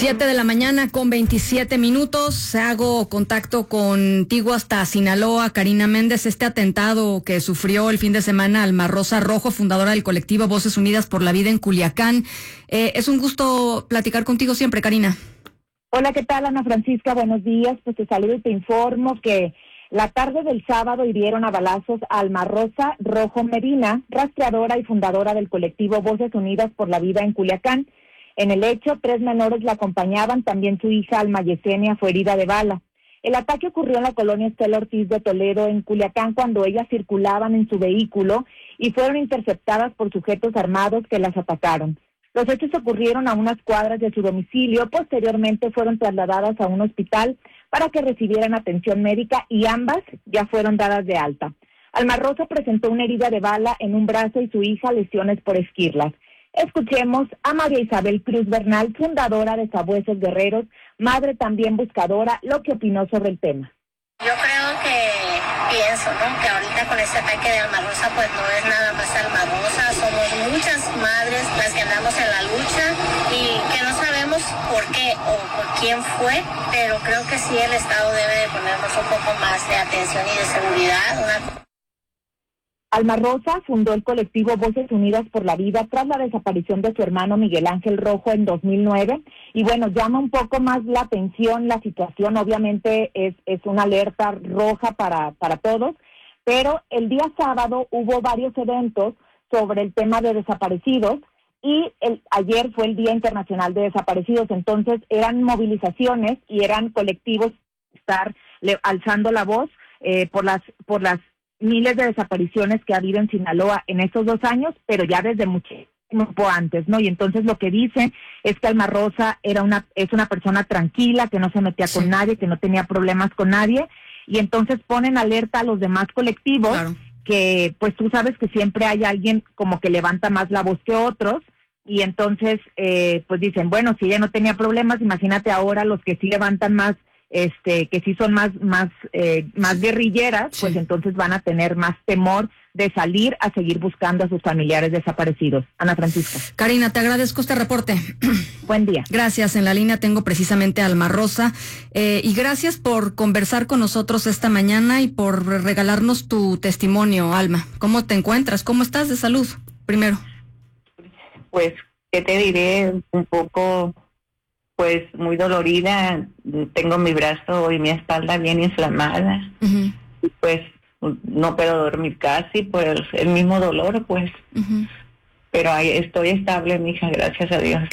7:27 a.m. Hago contacto contigo hasta Sinaloa. Karina Méndez, este atentado que sufrió el fin de semana Alma Rosa Rojo, fundadora del colectivo Voces Unidas por la Vida en Culiacán. Es un gusto platicar contigo siempre, Karina. Hola, ¿qué tal, Ana Francisca? Buenos días. Pues te saludo y te informo que la tarde del sábado hirieron a balazos a Alma Rosa Rojo Medina, rastreadora y fundadora del colectivo Voces Unidas por la Vida en Culiacán. En el hecho, 3 menores la acompañaban, también su hija Alma Yesenia fue herida de bala. El ataque ocurrió en la colonia Estela Ortiz de Toledo, en Culiacán, cuando ellas circulaban en su vehículo y fueron interceptadas por sujetos armados que las atacaron. Los hechos ocurrieron a unas cuadras de su domicilio. Posteriormente fueron trasladadas a un hospital para que recibieran atención médica y ambas ya fueron dadas de alta. Alma Rosa presentó una herida de bala en un brazo y su hija lesiones por esquirlas. Escuchemos a María Isabel Cruz Bernal, fundadora de Sabuesos Guerreros, madre también buscadora, lo que opinó sobre el tema. Yo pienso, ¿no?, que ahorita con este ataque de Alma Rosa, pues no es nada más Alma Rosa, somos muchas madres las que andamos en la lucha y que no sabemos por qué o por quién fue, pero creo que sí el Estado debe de ponernos un poco más de atención y de seguridad. Alma Rosa fundó el colectivo Voces Unidas por la Vida tras la desaparición de su hermano Miguel Ángel Rojo en 2009. Y bueno, llama un poco más la atención la situación. Obviamente es una alerta roja para todos, pero el día sábado hubo varios eventos sobre el tema de desaparecidos y ayer fue el Día Internacional de Desaparecidos. Entonces eran movilizaciones y eran colectivos estar alzando la voz por las miles de desapariciones que ha habido en Sinaloa en estos 2 años, pero ya desde mucho tiempo antes, ¿no? Y entonces lo que dice es que Alma Rosa es una persona tranquila, que no se metía con nadie, que no tenía problemas con nadie, y entonces ponen alerta a los demás colectivos, claro, que pues tú sabes que siempre hay alguien como que levanta más la voz que otros, y entonces pues dicen, bueno, si ella no tenía problemas, imagínate ahora los que sí levantan más, que sí son más guerrilleras, pues entonces van a tener más temor de salir a seguir buscando a sus familiares desaparecidos. Ana Francisca. Karina, te agradezco este reporte. Buen día. Gracias. En la línea tengo precisamente a Alma Rosa, y gracias por conversar con nosotros esta mañana y por regalarnos tu testimonio, Alma. ¿Cómo te encuentras? ¿Cómo estás de salud? Primero. Pues, ¿qué te diré? Un poco, pues, muy dolorida. Tengo mi brazo y mi espalda bien inflamada. Uh-huh. Y pues no puedo dormir casi por el mismo dolor, pues. Uh-huh. Pero ahí estoy estable, mija, gracias a Dios.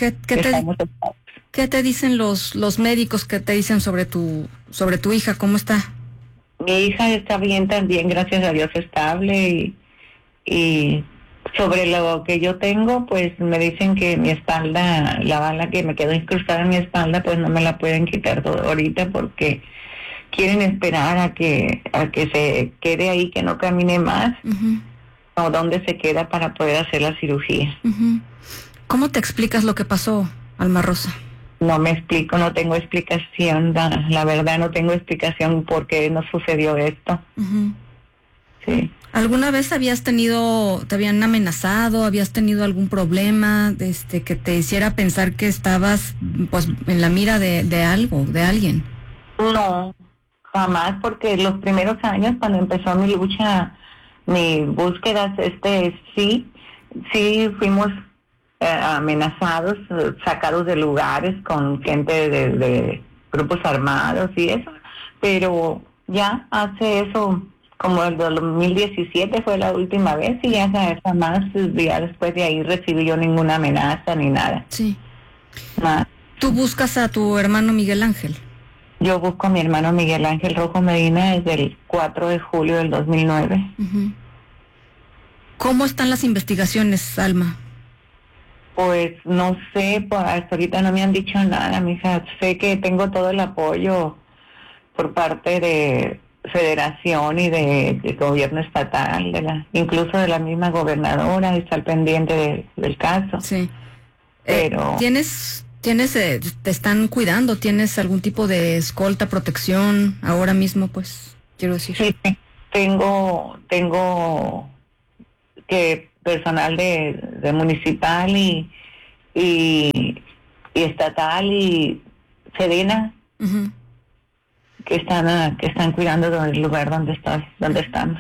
¿Qué te dicen los médicos? ¿Qué te dicen sobre tu hija? ¿Cómo está? Mi hija está bien también, gracias a Dios, estable. Y sobre lo que yo tengo, pues me dicen que mi espalda, la bala que me quedó incrustada en mi espalda, pues no me la pueden quitar todo ahorita porque quieren esperar a que se quede ahí, que no camine más, uh-huh, o dónde se queda para poder hacer la cirugía. Uh-huh. ¿Cómo te explicas lo que pasó, Alma Rosa? No me explico, no tengo explicación, la verdad no tengo explicación por qué no sucedió esto. Uh-huh. Sí. ¿Alguna vez te habían amenazado, habías tenido algún problema que te hiciera pensar que estabas pues en la mira de algo, de alguien? No, jamás, porque los primeros años cuando empezó mi lucha, mi búsqueda, sí fuimos amenazados, sacados de lugares con gente de grupos armados y eso, pero ya hace eso, como el 2017 fue la última vez y ya jamás, ya después de ahí recibí yo ninguna amenaza ni nada. Sí. Nada. ¿Tú buscas a tu hermano Miguel Ángel? Yo busco a mi hermano Miguel Ángel Rojo Medina desde el 4 de julio del 2009. Uh-huh. ¿Cómo están las investigaciones, Alma? Pues no sé, pues hasta ahorita no me han dicho nada, mija. Sé que tengo todo el apoyo por parte de Federación y de gobierno estatal, incluso de la misma gobernadora, está al pendiente del caso. Sí. Pero te están cuidando, ¿tienes algún tipo de escolta, protección ahora mismo, pues, quiero decir? Sí, tengo que personal de municipal y estatal y Sedena, que están cuidando del lugar donde estamos.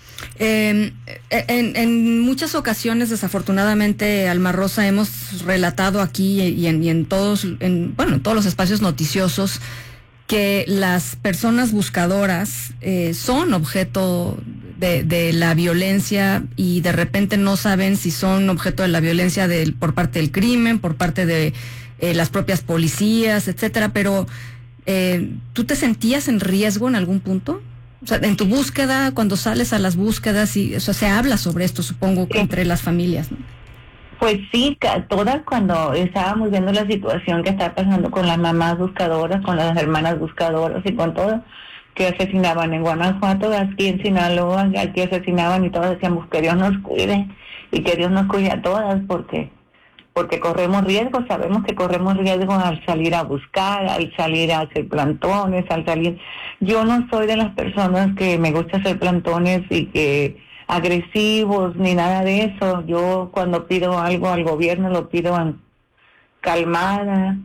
En muchas ocasiones, desafortunadamente, Alma Rosa, hemos relatado aquí y en todos los espacios noticiosos que las personas buscadoras son objeto de la violencia, y de repente no saben si son objeto de la violencia por parte del crimen, por parte de las propias policías, etcétera. Pero ¿tú te sentías en riesgo en algún punto? O sea, en tu búsqueda, cuando sales a las búsquedas, se habla sobre esto, supongo, que entre las familias, ¿no? Pues sí, todas, cuando estábamos viendo la situación que está pasando con las mamás buscadoras, con las hermanas buscadoras y con todo, que asesinaban en Guanajuato, aquí en Sinaloa, aquí asesinaban, y todas decíamos que Dios nos cuide y que Dios nos cuide a todas, porque corremos riesgo, sabemos que corremos riesgo al salir a buscar, al salir a hacer plantones, al salir. Yo no soy de las personas que me gusta hacer plantones y que agresivos ni nada de eso. Yo cuando pido algo al gobierno lo pido calmada.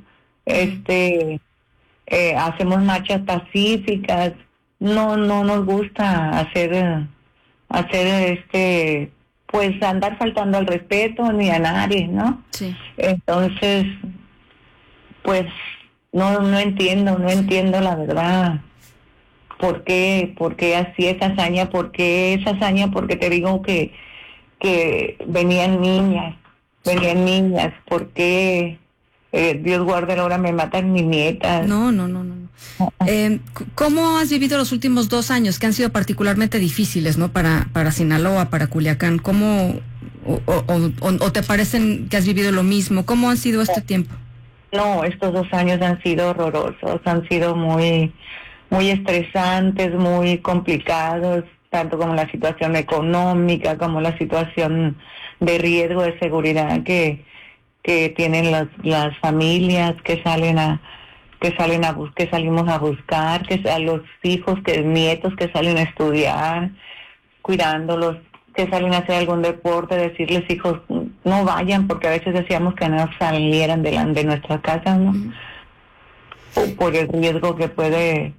Hacemos marchas pacíficas. No nos gusta hacer pues andar faltando al respeto ni a nadie, ¿no? Sí. Entonces, pues no entiendo la verdad. ¿Por qué así esa hazaña? ¿Por qué esa hazaña? Porque te digo que venían niñas. ¿Por qué Dios guarde la hora me matan mis nietas? No. ¿Cómo has vivido los últimos 2 años, que han sido particularmente difíciles, ¿no? Para Sinaloa, para Culiacán. ¿Cómo o te parecen que has vivido lo mismo? ¿Cómo han sido este tiempo? No, estos 2 años han sido horrorosos, han sido muy estresantes, muy complicados, tanto como la situación económica, como la situación de riesgo de seguridad que tienen las familias que salimos a buscar, que a los hijos, nietos que salen a estudiar, cuidándolos, que salen a hacer algún deporte, decirles, hijos, no vayan, porque a veces decíamos que no salieran de nuestras casas, ¿no? Por el riesgo que puede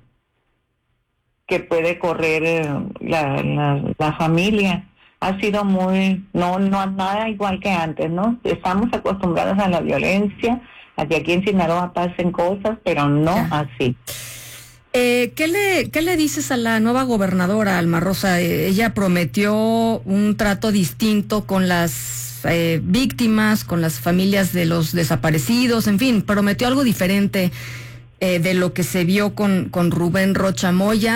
correr la familia. Ha sido no nada igual que antes, ¿no? Estamos acostumbrados a la violencia, a que aquí en Sinaloa pasen cosas, pero no así. ¿Qué le dices a la nueva gobernadora, Alma Rosa? Ella prometió un trato distinto con las víctimas, con las familias de los desaparecidos, en fin, prometió algo diferente de lo que se vio con Rubén Rocha Moya,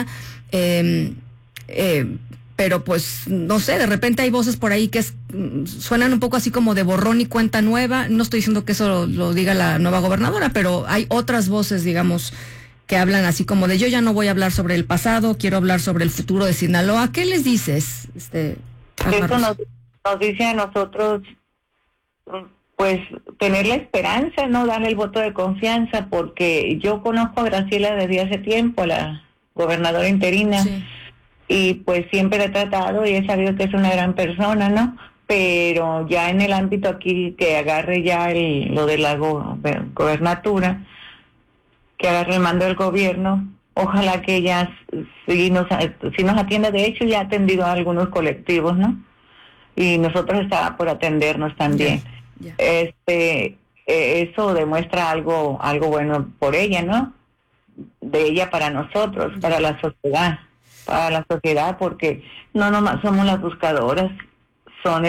pero pues no sé, de repente hay voces por ahí que suenan un poco así como de borrón y cuenta nueva. No estoy diciendo que eso lo diga la nueva gobernadora, pero hay otras voces, digamos, que hablan así como de: yo ya no voy a hablar sobre el pasado, quiero hablar sobre el futuro de Sinaloa. ¿Qué les dices? Eso nos dice a nosotros, pues, tener la esperanza, no darle el voto de confianza, porque yo conozco a Graciela desde hace tiempo, la gobernadora interina, sí, y pues siempre la he tratado y he sabido que es una gran persona, ¿no? Pero ya en el ámbito aquí, que agarre ya lo de la gobernatura, que agarre el mando del gobierno, ojalá que ella si nos atienda. De hecho, ya ha atendido a algunos colectivos, ¿no? Y nosotros estaba por atendernos también. Yeah. Eso demuestra algo bueno por ella, ¿no? De ella para nosotros, para la sociedad, porque no nomás somos las buscadoras, son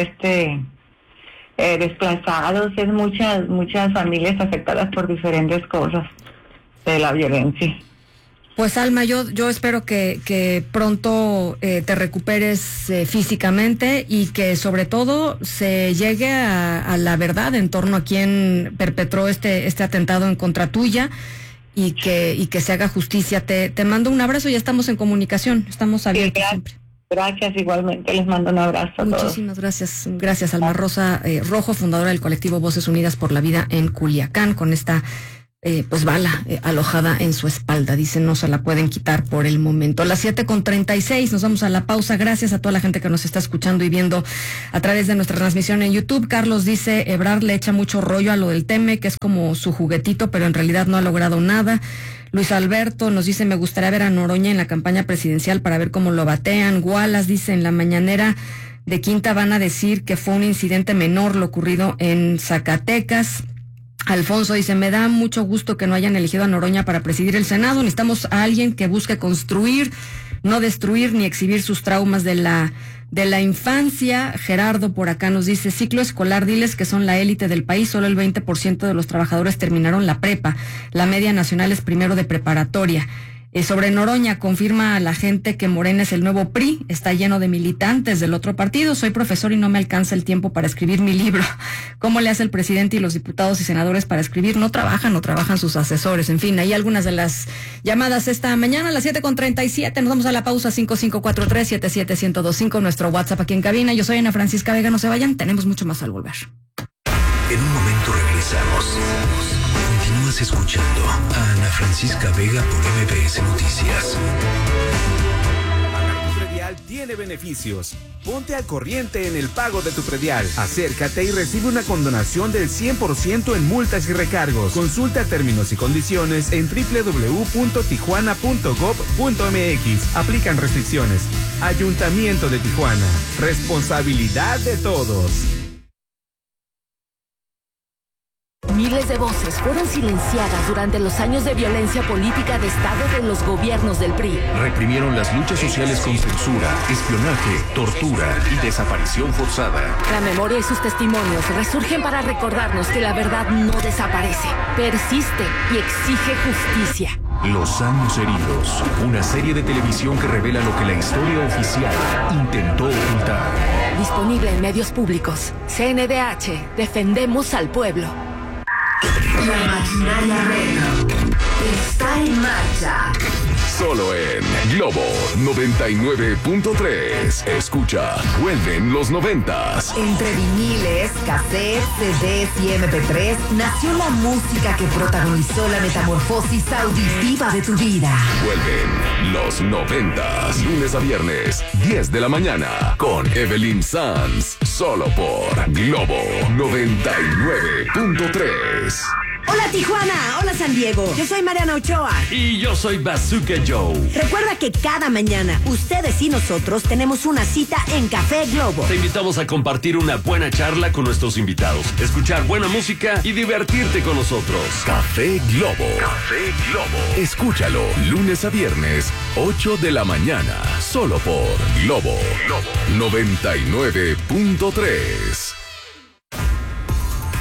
desplazados, es muchas familias afectadas por diferentes cosas de la violencia. Pues Alma, yo espero que pronto te recuperes físicamente, y que sobre todo se llegue a la verdad en torno a quién perpetró este atentado en contra tuya, y que se haga justicia. Te mando un abrazo, ya estamos en comunicación, estamos abiertos siempre. Gracias, igualmente les mando un abrazo a todos. Muchísimas gracias Alma Rosa Rojo, fundadora del colectivo Voces Unidas por la Vida en Culiacán, con esta pues bala alojada en su espalda. Dicen no se la pueden quitar por el momento. A las 7:36 nos vamos a la pausa. Gracias a toda la gente que nos está escuchando y viendo a través de nuestra transmisión en YouTube. Carlos dice, Ebrard le echa mucho rollo a lo del Teme, que es como su juguetito, pero en realidad no ha logrado nada. Luis Alberto nos dice, me gustaría ver a Noroña en la campaña presidencial para ver cómo lo batean. Wallace dice, en la mañanera de Quinta van a decir que fue un incidente menor lo ocurrido en Zacatecas. Alfonso dice, me da mucho gusto que no hayan elegido a Noroña para presidir el Senado. Necesitamos a alguien que busque construir, no destruir ni exhibir sus traumas de la infancia. Gerardo por acá nos dice, ciclo escolar, diles que son la élite del país, solo el 20% de los trabajadores terminaron la prepa. La media nacional es primero de preparatoria. Sobre Noroña, confirma a la gente que Morena es el nuevo PRI, está lleno de militantes del otro partido. Soy profesor y no me alcanza el tiempo para escribir mi libro. ¿Cómo le hace el presidente y los diputados y senadores para escribir? No trabajan sus asesores. En fin, hay algunas de las llamadas esta mañana a las 7:37. Nos vamos a la pausa. 5543-77125, nuestro WhatsApp aquí en cabina. Yo soy Ana Francisca Vega, no se vayan, tenemos mucho más al volver. En un momento regresamos. Continúas escuchando a Ana Francisca Vega por MBS Noticias. Pagar tu predial tiene beneficios. Ponte al corriente en el pago de tu predial. Acércate y recibe una condonación del 100% en multas y recargos. Consulta términos y condiciones en www.tijuana.gov.mx. Aplican restricciones. Ayuntamiento de Tijuana. Responsabilidad de todos. Miles de voces fueron silenciadas durante los años de violencia política de Estado de los gobiernos del PRI. Reprimieron las luchas sociales con censura, espionaje, tortura y desaparición forzada. La memoria y sus testimonios resurgen para recordarnos que la verdad no desaparece, persiste y exige justicia. Los años heridos, una serie de televisión que revela lo que la historia oficial intentó ocultar. Disponible en medios públicos. CNDH, defendemos al pueblo. La maquinaria retro está en marcha. Solo en Globo 99.3. Escucha, vuelven los 90s. Entre viniles, cassettes, CDs y MP3 nació la música que protagonizó la metamorfosis auditiva de tu vida. Vuelven los 90s. Lunes a viernes, 10 de la mañana. Con Evelyn Sanz. Solo por Globo 99.3. Hola Tijuana, hola San Diego, yo soy Mariana Ochoa. Y yo soy Bazooka Joe. Recuerda que cada mañana ustedes y nosotros tenemos una cita en Café Globo. Te invitamos a compartir una buena charla con nuestros invitados, escuchar buena música y divertirte con nosotros. Café Globo. Café Globo. Escúchalo lunes a viernes, 8 de la mañana. Solo por Globo 99.3.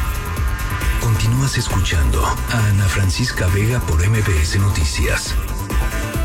Continúas escuchando a Ana Francisca Vega por MBS Noticias.